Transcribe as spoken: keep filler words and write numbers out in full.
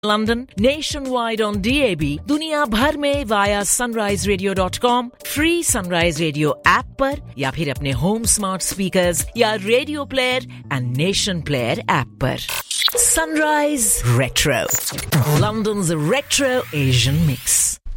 London, nationwide on D A B, दुनिया भर में via sunrise radio dot com, free Sunrise Radio app पर या फिर अपने home smart speakers या radio player and nation player app पर. Sunrise Retro, London's retro Asian mix.